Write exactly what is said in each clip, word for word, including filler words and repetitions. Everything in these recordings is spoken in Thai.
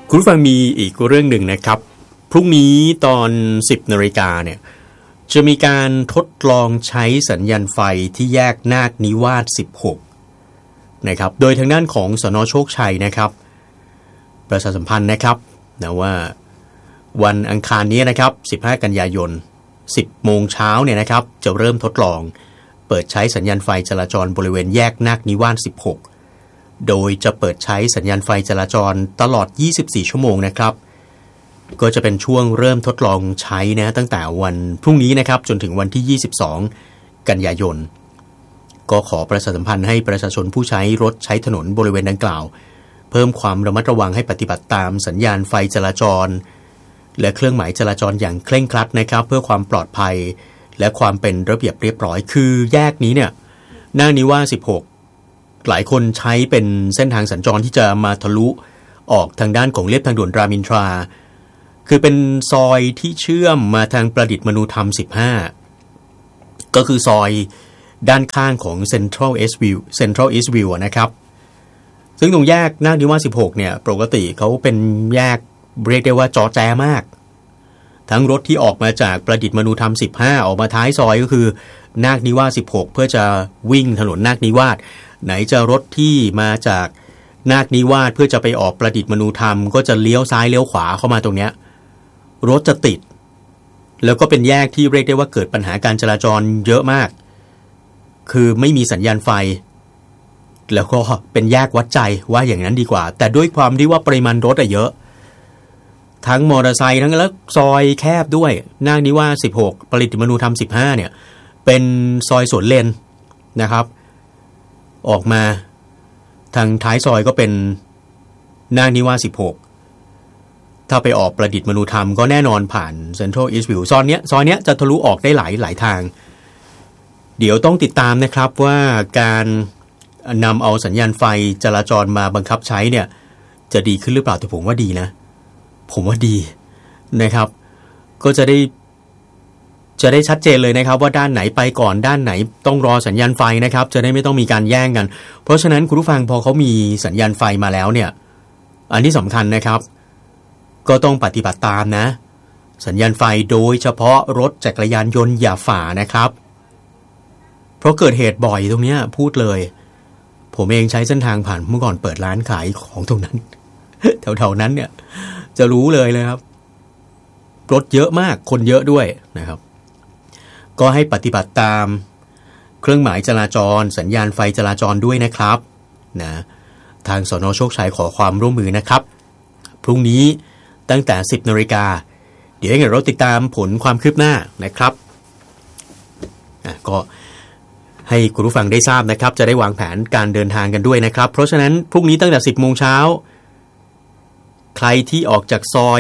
คุณผู้ฟังมีอีกเรื่องหนึ่งนะครับพรุ่งนี้ตอน สิบนาฬิกาเนี่ยจะมีการทดลองใช้สัญญาณไฟที่แยกนาคนิวาสสิบหกนะครับโดยทางด้านของสน.โชคชัยนะครับประชาสัมพันธ์นะครับนะว่าวันอังคารนี้นะครับสิบห้ากันยายน สิบโมงเช้าเนี่ยนะครับจะเริ่มทดลองเปิดใช้สัญญาณไฟจราจรบริเวณแยกนาคนิวาสสิบหกโดยจะเปิดใช้สัญญาณไฟจราจรตลอดยี่สิบสี่ชั่วโมงนะครับก็จะเป็นช่วงเริ่มทดลองใช้นะตั้งแต่วันพรุ่งนี้นะครับจนถึงวันที่ยี่สิบสองกันยายนก็ขอประชาสัมพันธ์ให้ประชาชนผู้ใช้รถใช้ถนนบริเวณดังกล่าวเพิ่มความระมัดระวังให้ปฏิบัติตามสัญญาณไฟจราจรและเครื่องหมายจราจรอย่างเคร่งครัดนะครับเพื่อความปลอดภัยและความเป็นระเบียบเรียบร้อยคือแยกนี้เนี่ยนาคนิวาสสิบหกหลายคนใช้เป็นเส้นทางสัญจรที่จะมาทะลุออกทางด้านของเลียบทางด่วนรามอินทราคือเป็นซอยที่เชื่อมมาทางประดิษฐ์มนูธรรมสิบห้าก็คือซอยด้านข้างของ Central East View Central East View นะครับซึ่งตรงแยกนาคนิวาสสิบหกเนี่ยปกติเขาเป็นแยกเรียกได้ว่าจอแจมากทั้งรถที่ออกมาจากประดิษฐ์มนูธรรมสิบห้าออกมาท้ายซอยก็คือนาคนิวาสสิบหกเพื่อจะวิ่งถนนนาคนิวาสไหนจะรถที่มาจากนาคนิวาสเพื่อจะไปออกประดิษฐ์มนูธรรมก็จะเลี้ยวซ้ายเลี้ยวขวาเข้ามาตรงเนี้ยรถจะติดแล้วก็เป็นแยกที่เรียกได้ว่าเกิดปัญหาการจราจรเยอะมากคือไม่มีสัญญาณไฟแล้วก็เป็นแยกวัดใจว่าอย่างนั้นดีกว่าแต่ด้วยความที่ว่าปริมาณรถอะเยอะทั้งมอเตอร์ไซค์ทั้งแล้วซอยแคบด้วยนาคนิวาสสิบหกประดิษฐ์มนูธรรมสิบห้าเนี่ยเป็นซอยสวนเลนนะครับออกมาทางท้ายซอยก็เป็นนาคนิวาสสิบหกถ้าไปออกประดิษฐ์มนูธรรมก็แน่นอนผ่าน Central East View ซอยเนี้ยซอยเนี้ยจะทะลุออกได้หลายหลายทางเดี๋ยวต้องติดตามนะครับว่าการนำเอาสัญญาณไฟจราจรมาบังคับใช้เนี่ยจะดีขึ้นหรือเปล่าแต่ผมว่าดีนะผมว่าดีนะครับก็จะได้จะได้ชัดเจนเลยนะครับว่าด้านไหนไปก่อนด้านไหนต้องรอสัญญาณไฟนะครับจะได้ไม่ต้องมีการแย่งกันเพราะฉะนั้นคุณผู้ฟังพอเขามีสัญญาณไฟมาแล้วเนี่ยอันที่สำคัญนะครับก็ต้องปฏิบัติตามนะสัญญาณไฟโดยเฉพาะรถจักรยานยนต์อย่าฝ่านะครับเพราะเกิดเหตุบ่อยตรงนี้พูดเลยผมเองใช้เส้นทางผ่านเมื่อก่อนเปิดร้านขายของตรงนั้น แถวๆนั้นเนี่ยจะรู้เลยเลยครับรถเยอะมากคนเยอะด้วยนะครับก็ให้ปฏิบัติตามเครื่องหมายจราจรสัญญาณไฟจราจรด้วยนะครับนะทางสน.โชคชัยขอความร่วมมือนะครับพรุ่งนี้ตั้งแต่ สิบนาฬิกาเดี๋ยวเราติดตามผลความคืบหน้านะครับอ่ะก็ให้คุณผู้ฟังได้ทราบนะครับจะได้วางแผนการเดินทางกันด้วยนะครับเพราะฉะนั้นพรุ่งนี้ตั้งแต่ สิบโมงเช้าใครที่ออกจากซอย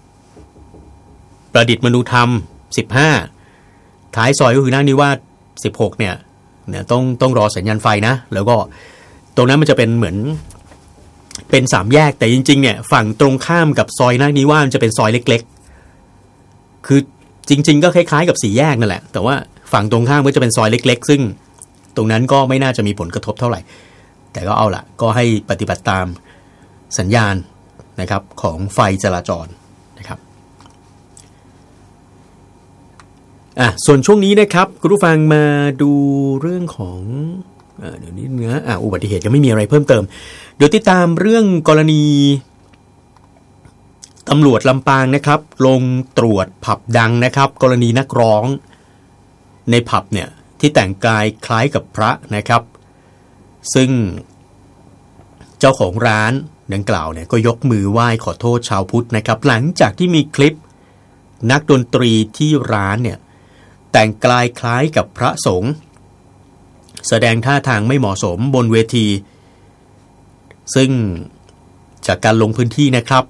ประดิษฐ์มนูธรรมสิบห้าท้ายซอยก็คือนาคนิวาสสิบหกเนี่ยเนี่ยต้องต้องรอสัญญาณไฟนะแล้วก็ตรงนั้นมันจะเป็นเหมือนเป็นสามแยกแต่จริงๆเนี่ยฝั่งตรงข้ามกับซอยนาคนิวาสมันจะเป็นซอยเล็กๆคือจริงๆก็คล้ายๆกับสี่แยกนั่นแหละแต่ว่าฝั่งตรงข้ามก็จะเป็นซอยเล็กๆซึ่งตรงนั้นก็ไม่น่าจะมีผลกระทบเท่าไหร่แต่ก็เอาล่ะก็ให้ปฏิบัติตามสัญญาณนะครับของไฟจราจรนะครับอ่ะส่วนช่วงนี้นะครับคุณผู้ฟังมาดูเรื่องของเอ่อเดี๋ยวนี้เนื้ออ่ะอุบัติเหตุยังไม่มีอะไรเพิ่มเติมเดี๋ยวติดตามเรื่องกรณีตำรวจลำปางนะครับลงตรวจผับดังนะครับกรณีนักร้องในผับเนี่ยที่แต่งกายคล้ายกับพระนะครับซึ่งเจ้าของร้านดังกล่าวเนี่ยก็ยกมือไหว้ขอโทษชาวพุทธนะครับหลังจากที่มีคลิปนักดนตรีที่ร้านเนี่ยแต่งกายคล้ายกับพระสงฆ์แสดงท่าทางไม่เหมาะสมบนเวทีซึ่งจากการลงพื้นที่นะครับ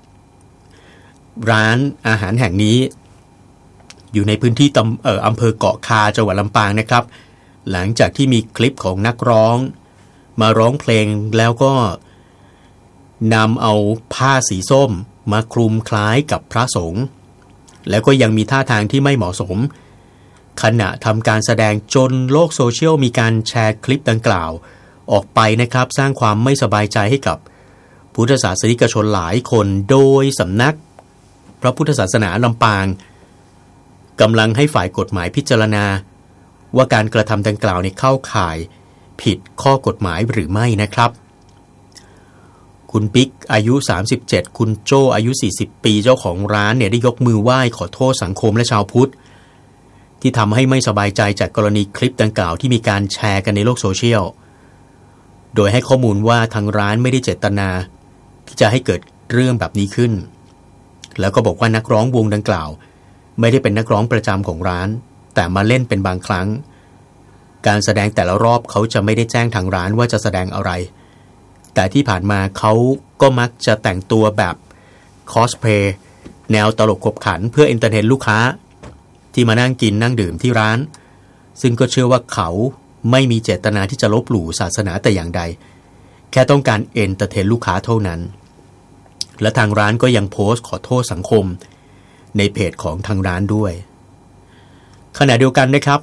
ร้านอาหารแห่งนี้อยู่ในพื้นที่ตำเอ่ออำเภอเกาะคาจังหวัดลำปางนะครับหลังจากที่มีคลิปของนักร้องมาร้องเพลงแล้วก็นำเอาผ้าสีส้มมาคลุมคล้ายกับพระสงฆ์แล้วก็ยังมีท่าทางที่ไม่เหมาะสมขณะทำการแสดงจนโลกโซเชียลมีการแชร์คลิปดังกล่าวออกไปนะครับสร้างความไม่สบายใจให้กับพุทธศาสนิกชนหลายคนโดยสำนักพระพุทธศาสนาลำปางกำลังให้ฝ่ายกฎหมายพิจารณาว่าการกระทำดังกล่าวในเข้าข่ายผิดข้อกฎหมายหรือไม่นะครับคุณปิ๊กอายุสามสิบเจ็ดคุณโจ้อายุสี่สิบปีเจ้าของร้านเนี่ยได้ยกมือไหว้ขอโทษสังคมและชาวพุทธที่ทำให้ไม่สบายใจจากกรณีคลิปดังกล่าวที่มีการแชร์กันในโลกโซเชียลโดยให้ข้อมูลว่าทางร้านไม่ได้เจตนาที่จะให้เกิดเรื่องแบบนี้ขึ้นแล้วก็บอกว่านักร้องวงดังกล่าวไม่ได้เป็นนักร้องประจำของร้านแต่มาเล่นเป็นบางครั้งการแสดงแต่ละรอบเขาจะไม่ได้แจ้งทางร้านว่าจะแสดงอะไรแต่ที่ผ่านมาเขาก็มักจะแต่งตัวแบบคอสเพลย์แนวตลกขบขันเพื่อเอนเตอร์เทนลูกค้าที่มานั่งกินนั่งดื่มที่ร้านซึ่งก็เชื่อว่าเขาไม่มีเจตนาที่จะลบหลู่ศาสนาแต่อย่างใดแค่ต้องการเอนเตอร์เทนลูกค้าเท่านั้นและทางร้านก็ยังโพสต์ขอโทษสังคมในเพจของทางร้านด้วยขณะเดียวกันนะครับ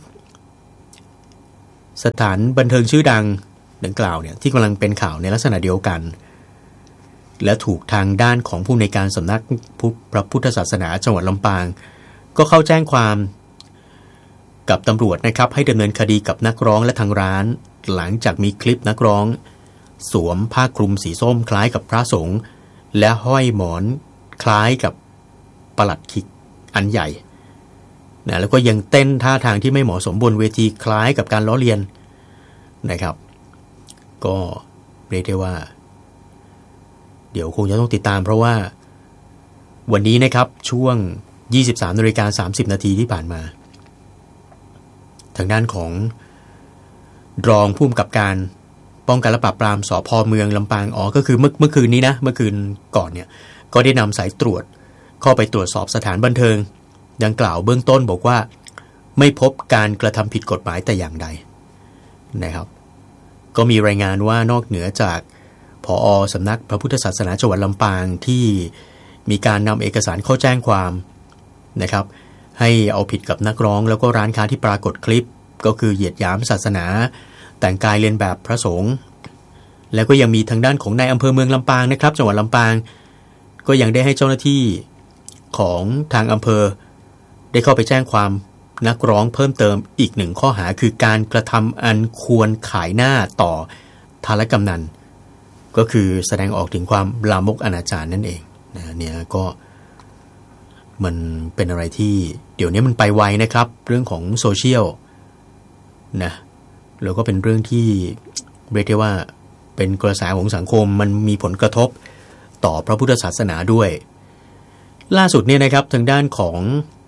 สถานบันเทิงชื่อดังดังกล่าวเนี่ยที่กำลังเป็นข่าวในลักษณะเดียวกันและถูกทางด้านของผู้ในการสำนักพระพุทธศาสนาจังหวัดลำปางก็เข้าแจ้งความกับตำรวจนะครับให้ดำเนินคดีกับนักร้องและทางร้านหลังจากมีคลิปนักร้องสวมผ้าคลุมสีส้มคล้ายกับพระสงฆ์และห้อยหมอนคล้ายกับปลัดขิกอันใหญ่นะแล้วก็ยังเต้นท่าทางที่ไม่เหมาะสมบนเวทีคล้ายกับการล้อเลียนนะครับก็เรียกได้ว่าเดี๋ยวคงจะต้องติดตามเพราะว่าวันนี้นะครับช่วง ยี่สิบสามนาฬิกาสามสิบนาทีที่ผ่านมาทางด้านของรองผู้กำกับการป้องกันและปราบปรามสภ.เมืองลำปางอ๋อก็คือเมื่อเมื่อคืนนี้นะเมื่อคืนก่อนเนี่ยก็ได้นำสายตรวจเข้าไปตรวจสอบสถานบันเทิงดังกล่าวเบื้องต้นบอกว่าไม่พบการกระทำผิดกฎหมายแต่อย่างใดนะครับก็มีรายงานว่านอกเหนือจากผอ.สำนักพระพุทธศาสนาจังหวัดลำปางที่มีการนำเอกสารเข้าแจ้งความนะครับให้เอาผิดกับนักร้องแล้วก็ร้านค้าที่ปรากฏคลิปก็คือเหยียดหยามศาสนาแต่งกายเลียนแบบพระสงฆ์แล้วก็ยังมีทางด้านของนายอำเภอเมืองลำปางนะครับจังหวัดลำปางก็ยังได้ให้เจ้าหน้าที่ของทางอำเภอได้เข้าไปแจ้งความนักร้องเพิ่มเติมอีกหนึ่งข้อหาคือการกระทำอันควรขายหน้าต่อทาสกำนันก็คือแสดงออกถึงความลามกอนาจารนั่นเองนะเนี่ยก็มันเป็นอะไรที่เดี๋ยวนี้มันไปไวนะครับเรื่องของโซเชียลนะแล้วก็เป็นเรื่องที่เรียกได้ว่าเป็นกระแสของสังคมมันมีผลกระทบต่อพระพุทธศาสนาด้วยล่าสุดเนี่ยนะครับทางด้านของ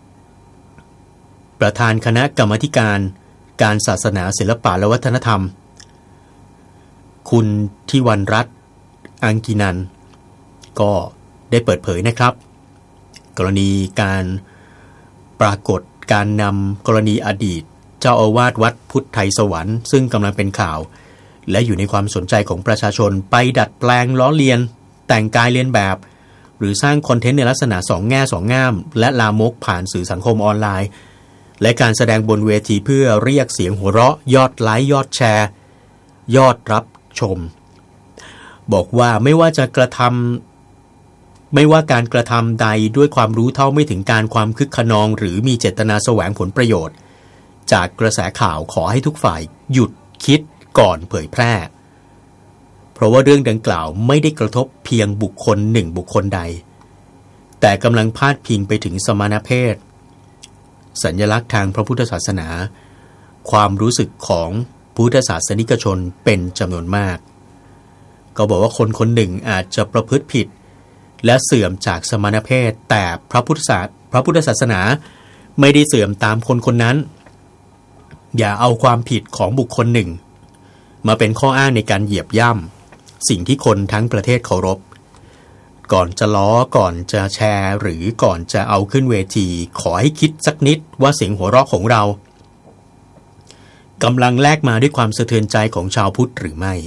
ประธานคณะกรรมาธิการการศาสนาศิลปะและวัฒนธรรมคุณทิวรรณรัตน์อังกินันก็ได้เปิดเผยนะครับกรณีการปรากฏการนำกรณีอดีตเจ้าอาวาสวัดพุทธไทยสวรรค์ซึ่งกำลังเป็นข่าวและอยู่ในความสนใจของประชาชนไปดัดแปลงล้อเลียนแต่งกายเลียนแบบหรือสร้างคอนเทนต์ในลักษณะสองแง่สองง่ามและลามกผ่านสื่อสังคมออนไลน์และการแสดงบนเวทีเพื่อเรียกเสียงหัวเราะยอดไลค์ยอดแชร์ยอดรับชมบอกว่าไม่ว่าจะกระทำไม่ว่าการกระทำใดด้วยความรู้เท่าไม่ถึงการความคึกขนองหรือมีเจตนาแสวงผลประโยชน์จากกระแสข่าวขอให้ทุกฝ่ายหยุดคิดก่อนเผยแพร่เพราะว่าเรื่องดังกล่าวไม่ได้กระทบเพียงบุคคลหนึ่งบุคคลใดแต่กำลังพาดพิงไปถึงสมณเพศสัญลักษณ์ทางพระพุทธศาสนาความรู้สึกของพุทธศาสนิกชนเป็นจำนวนมากก็บอกว่าคนคนหนึ่งอาจจะประพฤติผิดและเสื่อมจากสมณเพศแต่พระพุทธศาสพระพุทธศาสนาไม่ได้เสื่อมตามคนคนนั้นอย่าเอาความผิดของบุคคลหนึ่งมาเป็นข้ออ้างในการเหยียบย่ำสิ่งที่คนทั้งประเทศเคารพก่อนจะล้อก่อนจะแชร์หรือก่อนจะเอาขึ้นเวทีขอให้คิดสักนิดว่าเสียงหัวเราะของเรากำลังแลกมาด้วยความสะเทือนใจของชาวพุทธหรือไม่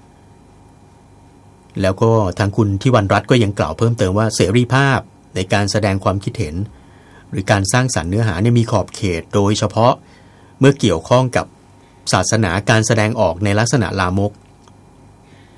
แล้วก็ทางคุณทิวรรณรัตน์ก็ยังกล่าวเพิ่มเติมว่าเสรีภาพในการแสดงความคิดเห็นหรือการสร้างสรรค์เนื้อหาเนี่ยมีขอบเขตโดยเฉพาะเมื่อเกี่ยวข้องกับศาสนาการแสดงออกในลักษณะลามก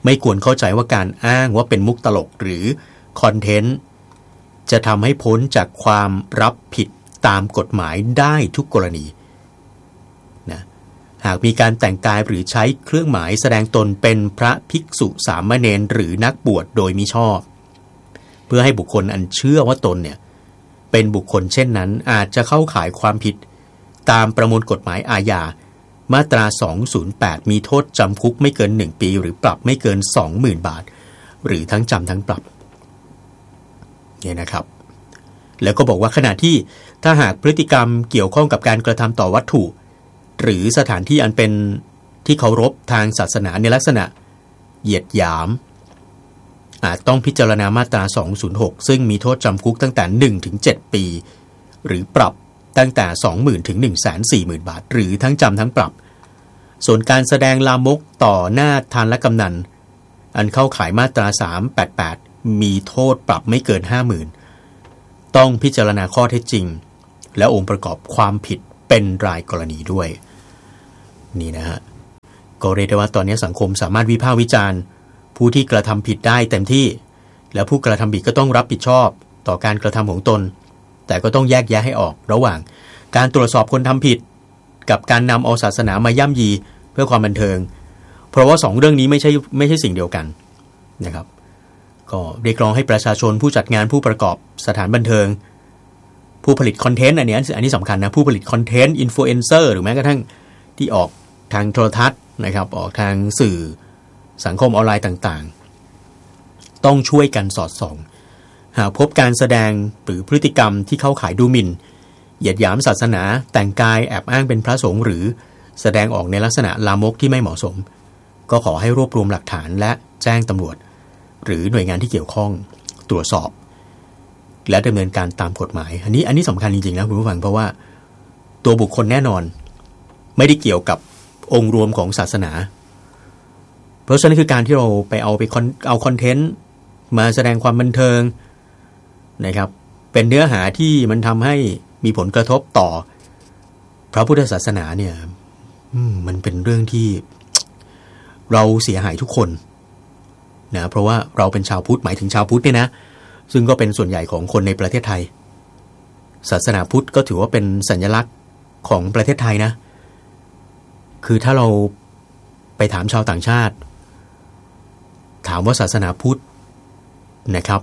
ไม่ควรเข้าใจว่าการอ้างว่าเป็นมุกตลกหรือคอนเทนต์จะทำให้พ้นจากความรับผิดตามกฎหมายได้ทุกกรณีนะหากมีการแต่งกายหรือใช้เครื่องหมายแสดงตนเป็นพระภิกษุสามเณรหรือนักบวชโดยมิชอบเพื่อให้บุคคลอันเชื่อว่าตนเนี่ยเป็นบุคคลเช่นนั้นอาจจะเข้าข่ายความผิดตามประมวลกฎหมายอาญามาตราสองศูนย์แปดมีโทษจำคุกไม่เกินหนึ่งปีหรือปรับไม่เกิน สองหมื่น บาทหรือทั้งจำทั้งปรับเนี่ยนะครับแล้วก็บอกว่าขณะที่ถ้าหากพฤติกรรมเกี่ยวข้องกับการกระทำต่อวัตถุหรือสถานที่อันเป็นที่เคารพทางศาสนาในลักษณะเหยียดหยามอาจต้องพิจารณามาตราสองศูนย์หกซึ่งมีโทษจำคุกตั้งแต่ หนึ่งถึงเจ็ด ปีหรือปรับตั้งแต่ สองหมื่น ถึง หนึ่งแสนสี่หมื่น บาทหรือทั้งจำทั้งปรับส่วนการแสดงลามกต่อหน้าทานและกำนันอันเข้าข่ายมาตราสามร้อยแปดสิบแปดมีโทษปรับไม่เกิน ห้าหมื่น ต้องพิจารณาข้อเท็จจริงและองค์ประกอบความผิดเป็นรายกรณีด้วยนี่นะฮะก็เรียกได้ว่าตอนนี้สังคมสามารถวิพากษ์วิจารณ์ผู้ที่กระทำผิดได้เต็มที่และผู้กระทำผิดก็ต้องรับผิดชอบต่อการกระทำของตนแต่ก็ต้องแยกแยะให้ออกระหว่างการตรวจสอบคนทำผิดกับการนำเอาศาสนามาย่ำยีเพื่อความบันเทิงเพราะว่าสองเรื่องนี้ไม่ใช่ไม่ใช่สิ่งเดียวกันนะครับก็เรียกร้องให้ประชาชนผู้จัดงานผู้ประกอบสถานบันเทิงผู้ผลิตคอนเทนต์อันนี้อันนี้สำคัญนะผู้ผลิตคอนเทนต์อินฟลูเอนเซอร์หรือแม้กระทั่งที่ออกทางโทรทัศน์นะครับออกทางสื่อสังคมออนไลน์ต่างๆต้องช่วยกันสอดส่องหากพบการแสดงหรือพฤติกรรมที่เข้าข่ายดูหมิ่นเหยียดหยามศาสนาแต่งกายแอบอ้างเป็นพระสงฆ์หรือแสดงออกในลักษณะลามกที่ไม่เหมาะสมก็ขอให้รวบรวมหลักฐานและแจ้งตำรวจหรือหน่วยงานที่เกี่ยวข้องตรวจสอบและดำเนินการตามกฎหมายอันนี้อันนี้สำคัญจริงๆนะคุณผู้ฟังเพราะว่าตัวบุคคลแน่นอนไม่ได้เกี่ยวกับองค์รวมของศาสนาเพราะฉะนั้นคือการที่เราไปเอาไปเอาคอนเทนต์มาแสดงความบันเทิงนะครับเป็นเนื้อหาที่มันทำให้มีผลกระทบต่อพระพุทธศาสนาเนี่ยมันเป็นเรื่องที่เราเสียหายทุกคนนะเพราะว่าเราเป็นชาวพุทธหมายถึงชาวพุทธเนี่ยนะซึ่งก็เป็นส่วนใหญ่ของคนในประเทศไทยศาสนาพุทธก็ถือว่าเป็นสัญลักษณ์ของประเทศไทยนะคือถ้าเราไปถามชาวต่างชาติถามว่าศาสนาพุทธนะครับ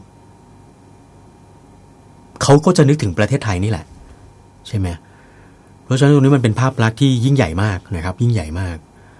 เขาก็จะนึกถึงประเทศไทยนี่แหละใช่ไหมเพราะฉะนั้นตรงนี้มันเป็นภาพลักษณ์ที่ยิ่งใหญ่มากนะครับยิ่งใหญ่มาก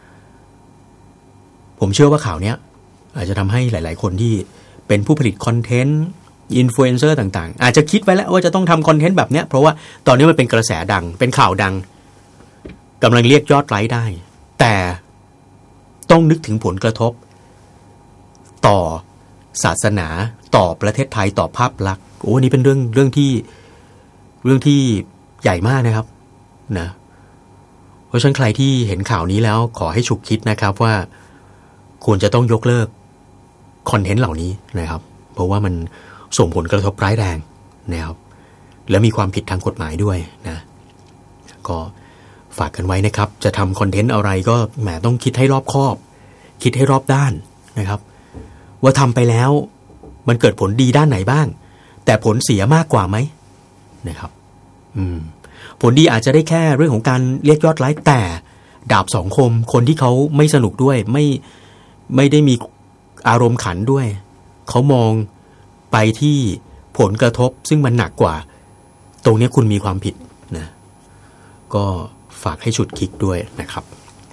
ผมเชื่อว่าข่าวนี้อาจจะทำให้หลายๆคนที่เป็นผู้ผลิตคอนเทนต์อินฟลูเอนเซอร์ต่างๆอาจจะคิดไว้แล้วว่าจะต้องทำคอนเทนต์แบบนี้เพราะว่าตอนนี้มันเป็นกระแสดังเป็นข่าวดังกำลังเรียกยอดไลค์ได้แต่ต้องนึกถึงผลกระทบต่อศาสนาต่อประเทศไทยต่อภาพลักษณ์โอ้นี่เป็นเรื่องเรื่องที่เรื่องที่ใหญ่มากนะครับนะเพราะฉะนั้นใครที่เห็นข่าวนี้แล้วขอให้ฉุกคิดนะครับว่าควรจะต้องยกเลิกคอนเทนต์เหล่านี้นะครับเพราะว่ามันส่งผลกระทบร้ายแรงนะครับและมีความผิดทางกฎหมายด้วยนะก็ฝากกันไว้นะครับจะทำคอนเทนต์อะไรก็แหมต้องคิดให้รอบคอบคิดให้รอบด้านนะครับว่าทำไปแล้วมันเกิดผลดีด้านไหนบ้างแต่ผลเสียมากกว่าไหมนะครับอืมผลดีอาจจะได้แค่เรื่องของการเรียกยอดไลค์แต่ดาบสองคมคนที่เขาไม่สนุกด้วยไม่ไม่ได้มีอารมณ์ขันด้วยเขามองไปที่ผลกระทบซึ่งมันหนักกว่าตรงนี้คุณมีความผิดนะก็ฝากให้ฉุดคิดด้วยนะครับ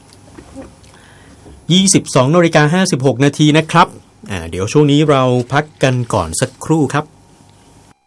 ยี่สิบสองนาฬิกาห้าสิบหกนาทีนะครับอ่าเดี๋ยวช่วงนี้เราพักกันก่อนสักครู่ครับ